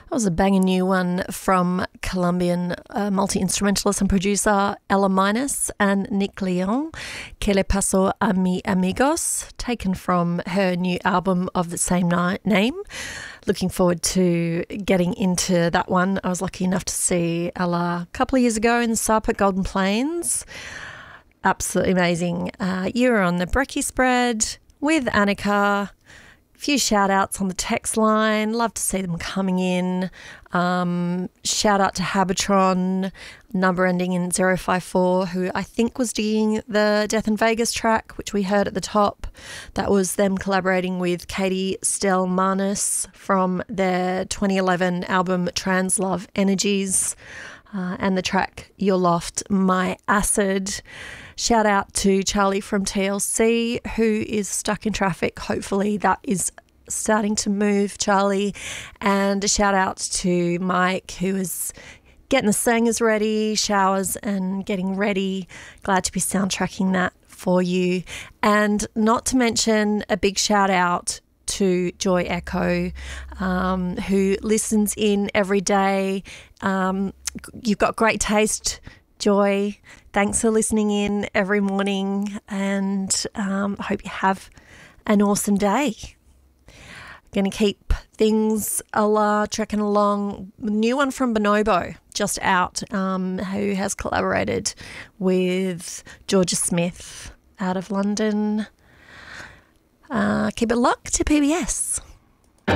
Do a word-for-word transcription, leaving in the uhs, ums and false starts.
That was a banging new one from Colombian uh, multi-instrumentalist and producer Ella Minus and Nick Leon, Que le paso a mi amigos, taken from her new album of the same ni- name. Looking forward to getting into that one. I was lucky enough to see Ella a couple of years ago in the Sup at Golden Plains. Absolutely amazing. Uh, you were on the Brekkie Spread with Annika. Few shout outs on the text line. Love to see them coming in. Um, shout out to Habatron, number ending in zero five four, who I think was digging the Death in Vegas track, which we heard at the top. That was them collaborating with Katie Stelmanis from their twenty eleven album Trans Love Energies, uh, and the track Your Loft, My Acid. Shout out to Charlie from T L C, who is stuck in traffic. Hopefully that is starting to move, Charlie. And a shout out to Mike, who is getting the singers ready, showers and getting ready. Glad to be soundtracking that for you. And not to mention a big shout out to Joy Echo, um, who listens in every day. Um, you've got great taste, Joy. Thanks for listening in every morning, and um, I hope you have an awesome day. Going to keep things a la trekking along. New one from Bonobo, just out, um, who has collaborated with Georgia Smith out of London. Uh, keep it locked to P B S.